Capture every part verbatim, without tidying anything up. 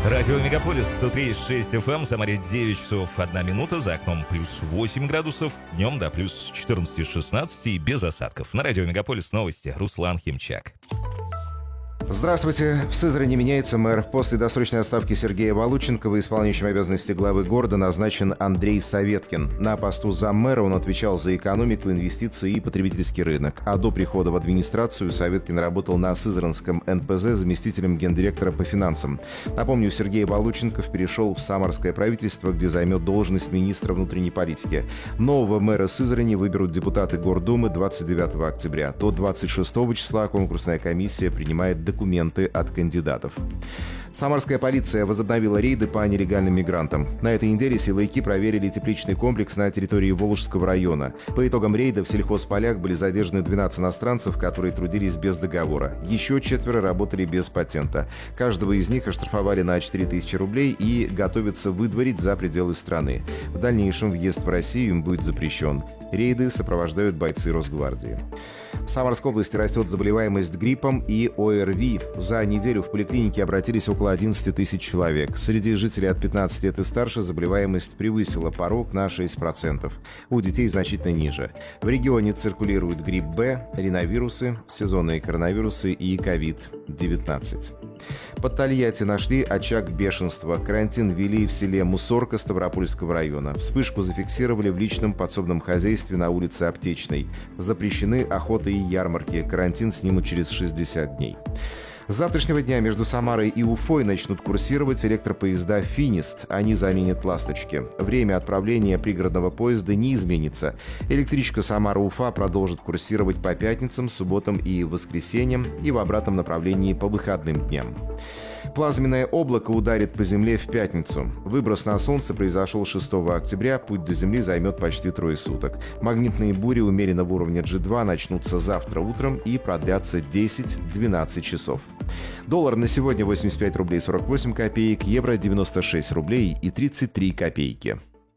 Радио Мегаполис сто три и шесть эф эм, в Самаре девять часов одна минута, за окном плюс восемь градусов, днем до плюс четырнадцать-шестнадцать и без осадков. На Радио Мегаполис новости. Руслан Химчак. Здравствуйте. В Сызрани меняется мэр. После досрочной отставки Сергея Волученкова исполняющим обязанности главы города назначен Андрей Советкин. На посту заммэра он отвечал за экономику, инвестиции и потребительский рынок. А до прихода в администрацию Советкин работал на Сызранском эн пэ зэ заместителем гендиректора по финансам. Напомню, Сергей Волученков перешел в самарское правительство, где займет должность министра внутренней политики. Нового мэра Сызрани выберут депутаты Гордумы двадцать девятого октября. До двадцать шестого числа конкурсная комиссия принимает документы. документы от кандидатов. Самарская полиция возобновила рейды по нелегальным мигрантам. На этой неделе силовики проверили тепличный комплекс на территории Волжского района. По итогам рейда в сельхозполях были задержаны двенадцать иностранцев, которые трудились без договора. Еще четверо работали без патента. Каждого из них оштрафовали на четыре тысячи рублей и готовятся выдворить за пределы страны. В дальнейшем въезд в Россию им будет запрещен. Рейды сопровождают бойцы Росгвардии. В Самарской области растет заболеваемость гриппом и о эр ви. За неделю в поликлинике обратились около одиннадцать тысяч человек. Среди жителей от пятнадцати лет и старше заболеваемость превысила порог на шесть процентов. У детей значительно ниже. В регионе циркулируют грипп Б, риновирусы, сезонные коронавирусы и ковид девятнадцать. Под Тольятти нашли очаг бешенства. Карантин ввели в селе Мусорка Ставропольского района. Вспышку зафиксировали в личном подсобном хозяйстве на улице Аптечной. Запрещены охота и ярмарки. Карантин снимут через шестьдесят дней. С завтрашнего дня между Самарой и Уфой начнут курсировать электропоезда «Финист». Они заменят «Ласточки». Время отправления пригородного поезда не изменится. Электричка Самара-Уфа продолжит курсировать по пятницам, субботам и воскресеньям и в обратном направлении по выходным дням. Плазменное облако ударит по Земле в пятницу. Выброс на Солнце произошел шестого октября, путь до Земли займет почти трое суток. Магнитные бури умеренного уровня джи два начнутся завтра утром и продлятся десять-двенадцать часов. Доллар на сегодня восемьдесят пять рублей сорок восемь копеек, евро девяносто шесть рублей и тридцать три копейки.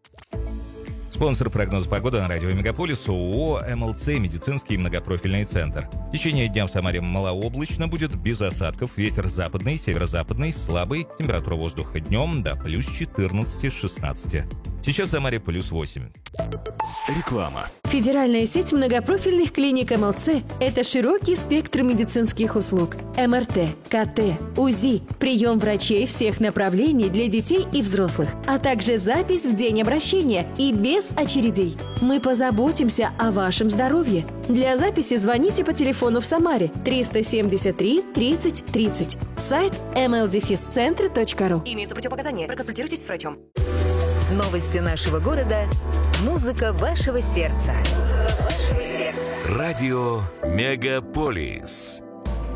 Спонсор прогноза погоды на радио Мегаполис ООО эм эл цэ «Медицинский многопрофильный центр». В течение дня в Самаре малооблачно, будет без осадков, ветер западный, северо-западный, слабый, температура воздуха днем до плюс четырнадцать-шестнадцать. Сейчас в Самаре плюс восемь. Реклама. Федеральная сеть многопрофильных клиник эм эл цэ – это широкий спектр медицинских услуг. эм эр тэ, ка тэ, УЗИ, прием врачей всех направлений для детей и взрослых, а также запись в день обращения и без очередей. Мы позаботимся о вашем здоровье. Для записи звоните по телефону в Самаре триста семьдесят три тридцать тридцать. Сайт эм эл дефис центр точка ру. Имеются противопоказания. Проконсультируйтесь с врачом. Новости нашего города. Музыка вашего сердца. Музыка вашего сердца. Радио Мегаполис.